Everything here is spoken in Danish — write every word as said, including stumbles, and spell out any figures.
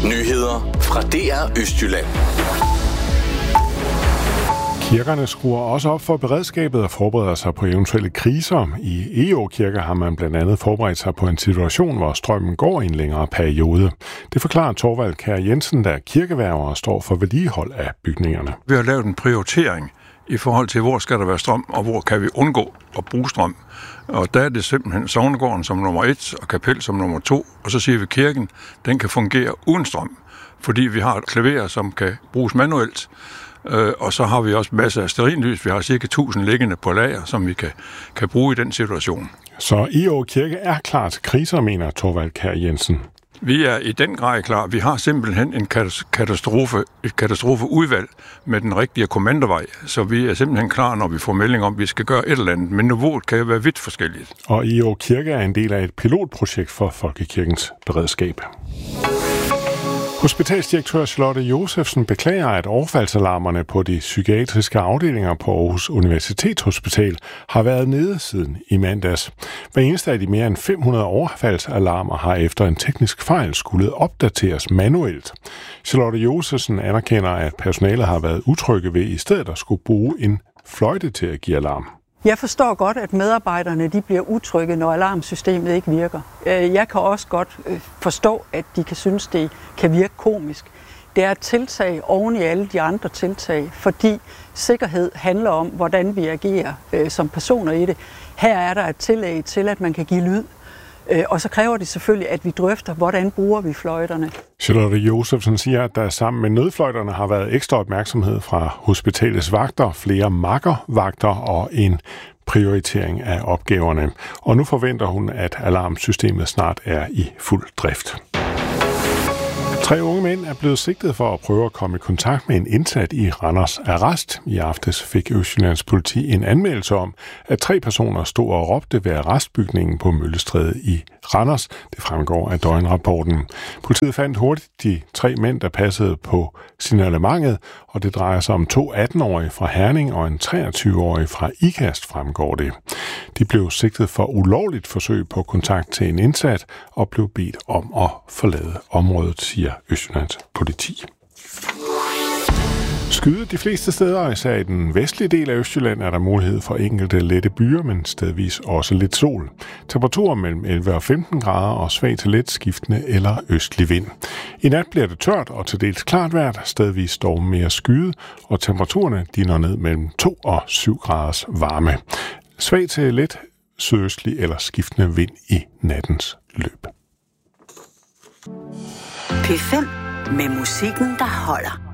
Nyheder fra D R Østjylland. Kirkerne skruer også op for beredskabet og forbereder sig på eventuelle kriser. I Egå Kirke har man blandt andet forberedt sig på en situation, hvor strømmen går i en længere periode. Det forklarer Thorvald Kjær Jensen, der er kirkeværger og står for vedligehold af bygningerne. Vi har lavet en prioritering i forhold til, hvor skal der være strøm, og hvor kan vi undgå at bruge strøm. Og der er det simpelthen sognegården som nummer et, og kapel som nummer to, og så siger vi, at kirken den kan fungere uden strøm, fordi vi har et klaver, som kan bruges manuelt. Øh, og så har vi også masser af stearinlys. Vi har cirka tusind liggende på lager, som vi kan, kan bruge i den situation. Så Egå Kirke er klar til kriser, mener Thorvald Kjær Jensen. Vi er i den grad klar. Vi har simpelthen en katastrofe, et katastrofeudvalg med den rigtige kommandovej, så vi er simpelthen klar, når vi får melding om, at vi skal gøre et eller andet. Men niveauet kan jo være vidt forskelligt. Og Egå Kirke er en del af et pilotprojekt for Folkekirkens beredskab. Hospitalsdirektør Charlotte Josefsen beklager, at overfaldsalarmerne på de psykiatriske afdelinger på Aarhus Universitetshospital har været nede siden i mandags. Hver eneste af de mere end fem hundrede overfaldsalarmer har efter en teknisk fejl skulle opdateres manuelt. Charlotte Josefsen anerkender, at personalet har været utrygge ved i stedet at skulle bruge en fløjte til at give alarm. Jeg forstår godt, at medarbejderne de bliver utrygge, når alarmsystemet ikke virker. Jeg kan også godt forstå, at de kan synes, det kan virke komisk. Det er et tiltag oven i alle de andre tiltag, fordi sikkerhed handler om, hvordan vi agerer som personer i det. Her er der et tillæg til, at man kan give lyd. Og så kræver det selvfølgelig, at vi drøfter, hvordan bruger vi fløjterne. Charlotte Josefsen siger, at der sammen med nødfløjterne har været ekstra opmærksomhed fra hospitalets vagter, flere makkervagter og en prioritering af opgaverne. Og nu forventer hun, at alarmsystemet snart er i fuld drift. Tre unge mænd er blevet sigtet for at prøve at komme i kontakt med en indsat i Randers arrest. I aftes fik Østjyllands politi en anmeldelse om, at tre personer stod og råbte ved arrestbygningen på Møllestræde i Randers. Det fremgår af døgnrapporten. Politiet fandt hurtigt de tre mænd, der passede på signalementet, og det drejer sig om to atten-årige fra Herning og en treogtyve-årig fra Ikast, fremgår det. De blev sigtet for ulovligt forsøg på kontakt til en indsat og blev bedt om at forlade området, siger Østjyllands politi. Skyde de fleste steder, især i den vestlige del af Østjylland, er der mulighed for enkelte lette byer, men stedvis også lidt sol. Temperaturer mellem elleve og femten grader og svag til let skiftende eller østlig vind. I nat bliver det tørt og til dels klart vejr, stedvis dog mere skyde, og temperaturerne de når ned mellem to og syv graders varme. Svag til let sydøstlig eller skiftende vind i nattens løb. P fem med musikken, der holder.